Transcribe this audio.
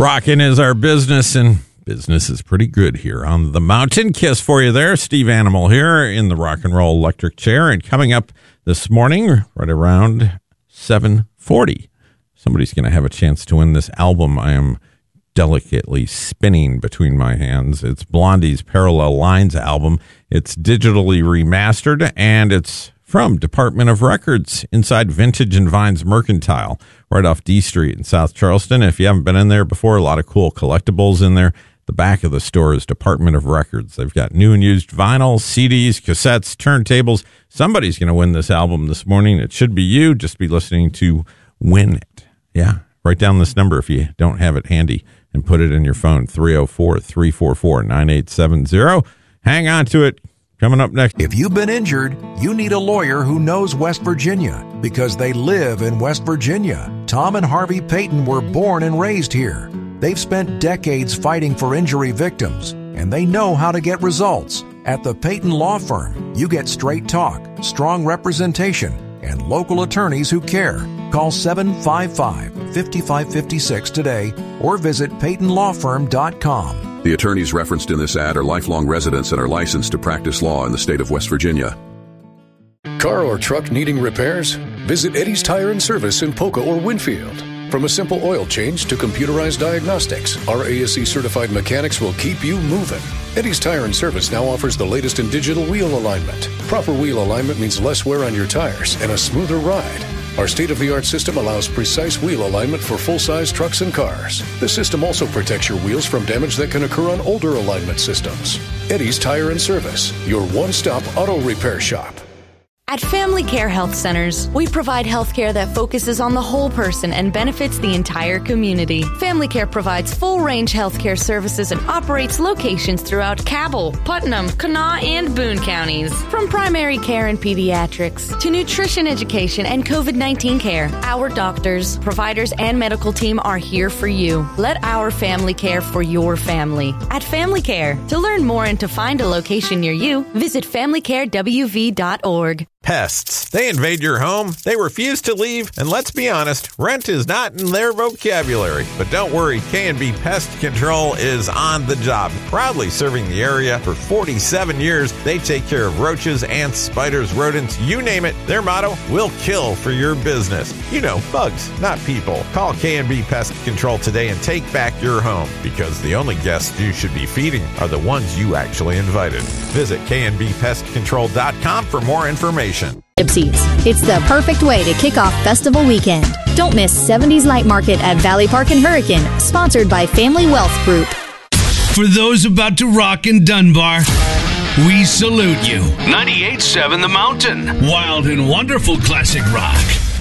Rockin' is our business, and business is pretty good here on the mountain. Kiss for you there. Steve Animal here in the Rock and Roll Electric Chair. And coming up this morning, right around 7:40, somebody's going to have a chance to win this album I am delicately spinning between my hands. It's Blondie's Parallel Lines album. It's digitally remastered, and it's from Department of Records inside Vintage and Vines Mercantile, right off D Street in South Charleston. If you haven't been in there before, a lot of cool collectibles in there. The back of the store is Department of Records. They've got new and used vinyl, CDs, cassettes, turntables. Somebody's going to win this album this morning. It should be you. Just be listening to win it. Yeah, write down this number if you don't have it handy and put it in your phone, 304-344-9870. Hang on to it. Coming up next. If you've been injured, you need a lawyer who knows West Virginia because they live in West Virginia. Tom and Harvey Payton were born and raised here. They've spent decades fighting for injury victims, and they know how to get results. At the Payton Law Firm, you get straight talk, strong representation, and local attorneys who care. Call 755-5556 today or visit PaytonLawFirm.com. The attorneys referenced in this ad are lifelong residents and are licensed to practice law in the state of West Virginia. Car or truck needing repairs? Visit Eddie's Tire and Service in Polka or Winfield. From a simple oil change to computerized diagnostics, our ASE certified mechanics will keep you moving. Eddie's Tire and Service now offers the latest in digital wheel alignment. Proper wheel alignment means less wear on your tires and a smoother ride. Our state-of-the-art system allows precise wheel alignment for full-size trucks and cars. The system also protects your wheels from damage that can occur on older alignment systems. Eddie's Tire and Service, your one-stop auto repair shop. At Family Care Health Centers, we provide health care that focuses on the whole person and benefits the entire community. Family Care provides full-range health care services and operates locations throughout Cabell, Putnam, Kanawha, and Boone counties. From primary care and pediatrics to nutrition education and COVID-19 care, our doctors, providers, and medical team are here for you. Let our family care for your family. At Family Care, to learn more and to find a location near you, visit FamilyCareWV.org. Pests. They invade your home, they refuse to leave, and let's be honest, rent is not in their vocabulary. But don't worry, K&B Pest Control is on the job. Proudly serving the area for 47 years, they take care of roaches, ants, spiders, rodents, you name it. Their motto, we'll kill for your business. You know, bugs, not people. Call K&B Pest Control today and take back your home, because the only guests you should be feeding are the ones you actually invited. Visit knbpestcontrol.com for more information. Gypsies. It's the perfect way to kick off festival weekend. Don't miss 70s Light Market at Valley Park and Hurricane, sponsored by Family Wealth Group. For those about to rock in Dunbar, we salute you. 98.7 The Mountain. Wild and wonderful classic rock.